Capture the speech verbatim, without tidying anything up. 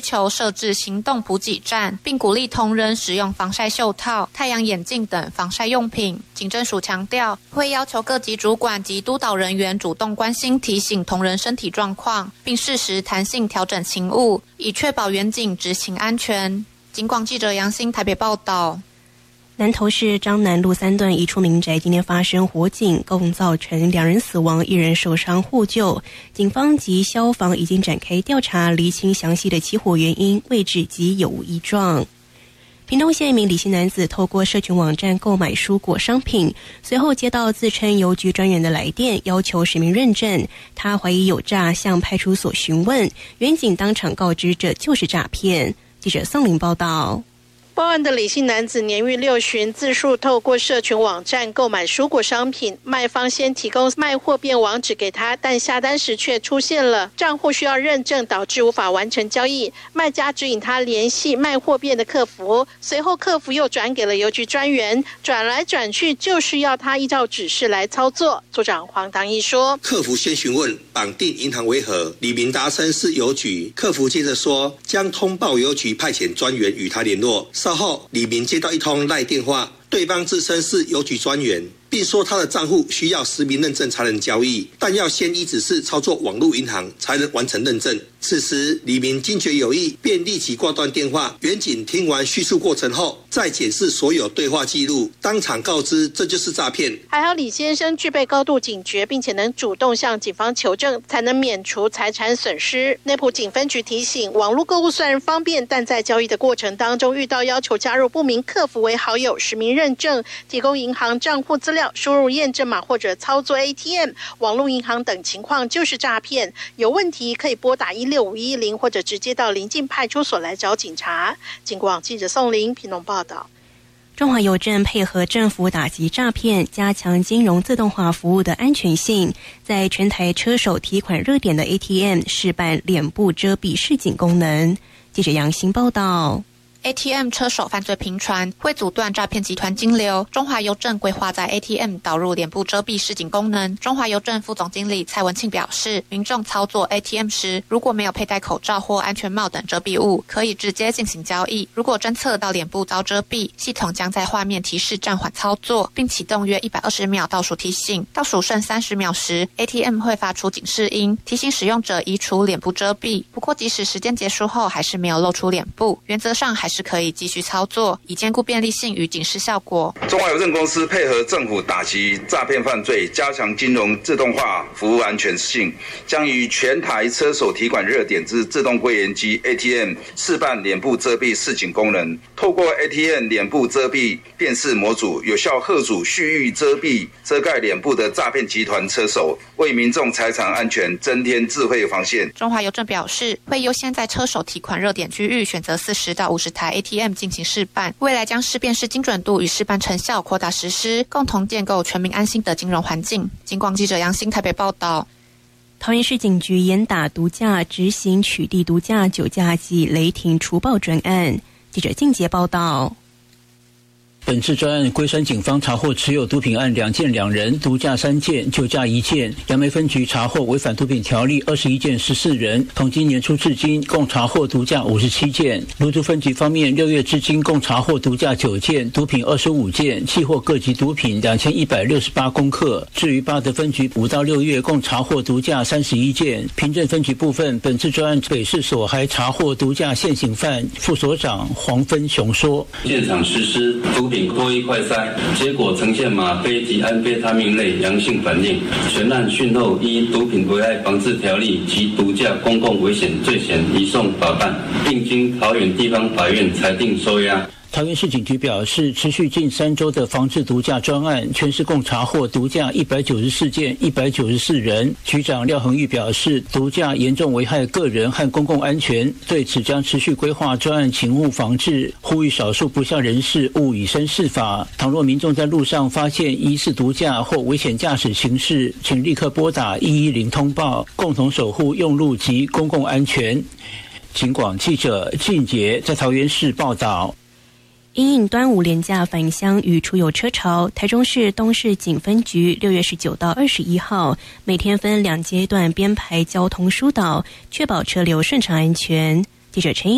求设置行动补给站，并鼓励同仁使用防晒袖套、太阳眼镜等防晒用品。警政署强调，会要求各级主管及督导人员主动关心提醒同仁身体状况，并适时弹性调整勤务，以确保员警执勤安全。警广记者杨欣台北报道。 南投市彰南路三段一处民宅今天发生火警，共造成两人死亡，一人受伤获救。警方及消防已经展开调查，厘清详细的起火原因、位置及有无异状。屏东县一名李姓男子透过社群网站购买蔬果商品，随后接到自称邮局专员的来电，要求实名认证。他怀疑有诈，向派出所询问，员警当场告知这就是诈骗。记者宋玲报道。 报案的李姓男子年逾六旬，自述透过社群网站购买蔬果商品，卖方先提供卖货便网址给他，但下单时却出现了账户需要认证，导致无法完成交易。卖家指引他联系卖货便的客服，随后客服又转给了邮局专员，转来转去就是要他依照指示来操作。组长黄唐义说， 客服先询问绑定银行为何，李明答称是邮局，客服接着说将通报邮局派遣专员与他联络。稍后，李明接到一通赖电话，对方自称是邮局专员，并说他的账户需要实名认证才能交易，但要先依指示操作网络银行才能完成认证。此时李明惊觉有异，便立即挂断电话。员警听完叙述过程后，再检视所有对话记录，当场告知这就是诈骗。 还好李先生具备高度警觉，并且能主动向警方求证，才能免除财产损失。内埔警分局提醒，网络购物虽然方便，但在交易的过程当中遇到要求加入不明客服为好友、实名认证、提供银行账户资料、输入验证码或者操作 A T M、网络银行等情况就是诈骗。有问题可以拨打一六五一零或者直接到邻近派出所来找警察。警广记者宋玲屏东报道。 中华邮政配合政府打击诈骗，加强金融自动化服务的安全性，在全台车手提款热点的 A T M 试办脸部遮蔽示警功能。记者杨欣报道。 A T M 车手犯罪频传，会阻断诈骗集团金流。中华邮政规划在 A T M 导入脸部遮蔽示警功能。中华邮政副总经理蔡文庆表示，民众操作 A T M 时，如果没有佩戴口罩或安全帽等遮蔽物，可以直接进行交易。如果侦测到脸部遭遮蔽，系统将在画面提示暂缓操作，并启动约一百二十秒倒数提醒。倒数剩三十秒时 ，A T M 会发出警示音，提醒使用者移除脸部遮蔽。不过，即使时间结束后还是没有露出脸部，原则上还是可以继续操作，以兼顾便利性与警示效果。 中华邮政公司配合政府打击诈骗犯罪，加强金融自动化服务安全性，将于全台车手提款热点之自动柜员机 A T M 试办脸部遮蔽示警功能。透过 A T M 脸部遮蔽辨识模组，有效吓阻蓄意遮蔽遮盖脸部的诈骗集团车手，为民众财产安全增添智慧防线。 中华邮政表示，会优先在车手提款热点区域选择四十到五十台 A T M 进行试办，未来将识辨识精准度与示办成效扩大实施，共同建构全民安心的金融环境。警广记者杨欣台北报道。 桃园市警局严打毒驾，执行取缔毒驾、酒驾及雷霆除暴专案。记者静杰报道。 本次专案，龟山警方查获持有毒品案两件两人，毒驾三件，酒驾一件。杨梅分局查获违反毒品条例二十一件十四人，从今年初至今共查获毒驾五十七件。芦竹分局方面，六月至今共查获毒驾九件，毒品二十五件，契获各级毒品两千一百六十八公克。至于八德分局五到六月共查获毒驾三十一件。平镇分局部分，本次专案北市所还查获毒驾现行犯。副所长黄芬雄说： 现场实施毒品多一快筛，结果呈现吗啡及安非他命类阳性反应。全案讯后依毒品危害防治条例及毒驾公共危险罪嫌移送法办，并经桃园地方法院裁定收押。 桃园市警局表示，持续近三周的防治毒驾专案，全市共查获毒驾一百九十四件，一百九十四人。局长廖恒玉表示，毒驾严重危害个人和公共安全，对此将持续规划专案勤务防治，呼吁少数不肖人士勿以身试法。倘若民众在路上发现疑似毒驾或危险驾驶情事，请立刻拨打一一零通报，共同守护用路及公共安全。警广记者靳杰在桃园市报道。 因应端午连假返乡与出游车潮，台中市东市警分局六月十九到二十一号，每天分两阶段编排交通疏导，确保车流顺畅安全。记者陈